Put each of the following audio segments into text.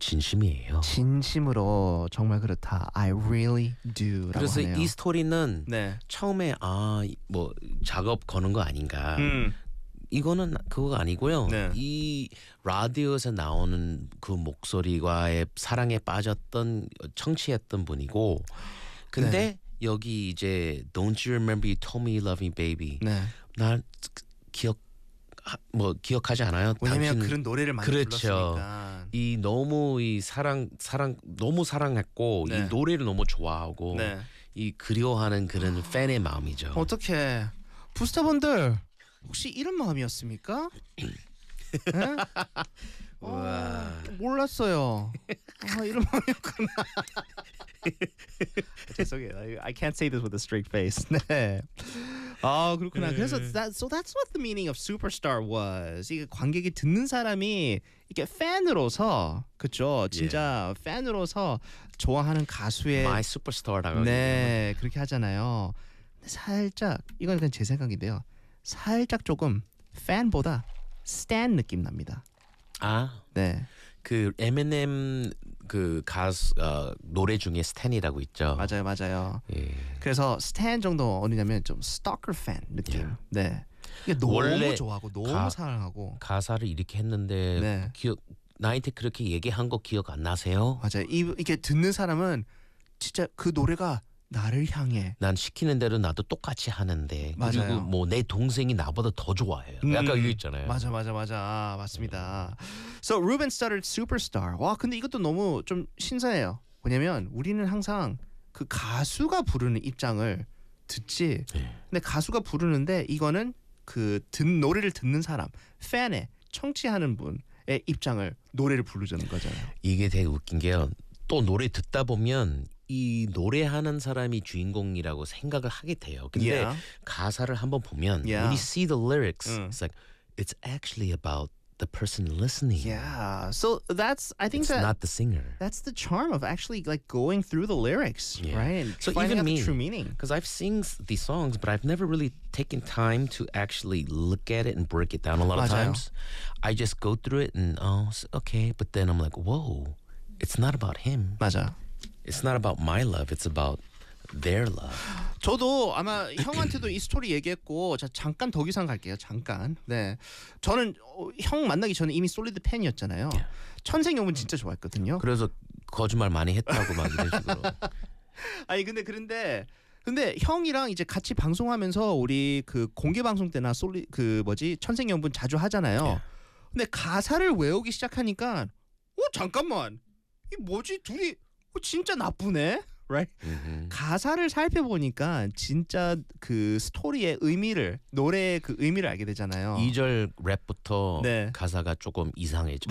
진심이에요. 진심으로 정말 그렇다. I really do. 그래서 하네요. 이 스토리는 네. 처음에 뭐 작업 거는 거 아닌가. 이거는 그거가 아니고요. 네. 이 라디오에서 나오는 그 목소리와의 사랑에 빠졌던 청취했던 분이고, 근데 네. 여기 이제 Don't you remember you told me you love me, baby. 네. 난 기억하지 않아요? 왜냐면 당신 그런 노래를 많이 그렇죠. 불렀으니까. 이 너무 이 사랑 너무 사랑했고 네. 이 노래를 너무 좋아하고 네. 이 그리워하는 그런 팬의 마음이죠. 어떻게 부스터분들 혹시 이런 마음이었습니까? 네? 몰랐어요. 이런 마음이었구나. 죄송해요. I can't say this with a straight face. 네. 그렇구나. 그래서 so that's what the meaning of superstar was. 이게 관객이 듣는 사람이 이게 팬으로서 그렇죠. 진짜 팬으로서 좋아하는 가수의 My superstar라고. 네, 그렇게 하잖아요. 근데 살짝 이건 그냥 제 생각인데요. 살짝 조금 팬보다 스탠 느낌 납니다. 네. 그 M&M 그 가수 노래 중에 스탠이라고 있죠. 맞아요. 예. 그래서 스탠 정도 어디냐면 좀 스토커 팬 느낌. 네. 이게 너무 원래 좋아하고 너무 사랑하고 가사를 이렇게 했는데 네. 나한테 그렇게 얘기한 거 기억 안 나세요? 맞아요. 이게 듣는 사람은 진짜 그 노래가 나를 향해. 난 시키는 대로 나도 똑같이 하는데. 맞아요. 그리고 뭐 내 동생이 나보다 더 좋아해요. 약간 이거 있잖아요. 맞아. 맞습니다. So Ruben Studdard Superstar. 와, 근데 이것도 너무 좀 신선해요. 왜냐면 우리는 항상 그 가수가 부르는 입장을 듣지. 근데 가수가 부르는데 이거는 그 노래를 듣는 사람, 팬의 청취하는 분의 입장을 노래를 부르자는 거잖아요. 이게 되게 웃긴 게요. 또 노래 듣다 보면 이 노래하는 사람이 주인공이라고 생각을 하게 돼요. 근데 가사를 한번 보면 when you see the lyrics, it's like it's actually about the person listening. Yeah. So I think it's not the singer. That's the charm of actually like going through the lyrics, right? And So finding even out me, the true meaning. because I've seen these songs, but I've never really taken time to actually look at it and break it down. A lot of 맞아요. times, I just go through it and okay, but then I'm like, whoa, it's not about him. 맞아. It's not about my love. It's about their love. 저도 아마 형한테도 이 스토리 얘기했고 잠깐 더 기상 갈게요. 잠깐. 네, 저는 형 만나기 전에 이미 솔리드 팬이었잖아요. 천생연분 진짜 좋아했거든요. 그래서 거짓말 많이 했다고 막 이런 식으로. 아니 근데 형이랑 이제 같이 방송하면서 우리 그 공개 방송 때나 천생연분 자주 하잖아요. 근데 가사를 외우기 시작하니까 잠깐만 이 뭐지 둘이 진짜 나쁘네. Right? 가사를 살펴보니까 진짜 그 스토리의 의미를 노래의 그 의미를 알게 되잖아요. 2절 랩부터 네. 가사가 조금 이상해져.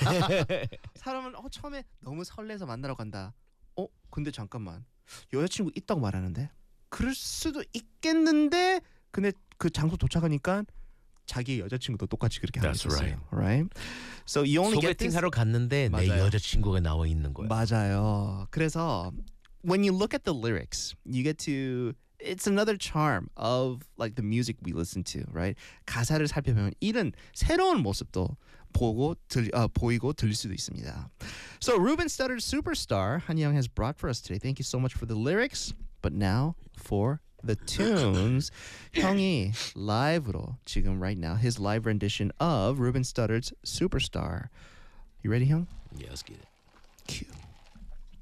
사람은 처음에 너무 설레서 만나러 간다. 근데 잠깐만 여자친구 있다고 말하는데 그럴 수도 있겠는데 근데 그 장소 도착하니까 자기 여자친구도 똑같이 그렇게 하고 있었어요. Right? So you only get this. 소개팅하러 갔는데 내 여자친구가 나와 있는 거예요. 맞아요. 그래서 when you look at the lyrics, you get to it's another charm of like the music we listen to, right? 가사를 살펴보면 이런 새로운 모습도 보이고 들릴 수도 있습니다. So Ruben Studdard Superstar, 한영 has brought for us today. Thank you so much for the lyrics, but now for the tunes. 형이 live로 지금 right now his live rendition of Ruben Studdard's Superstar. You ready, 형? Yeah, let's get it.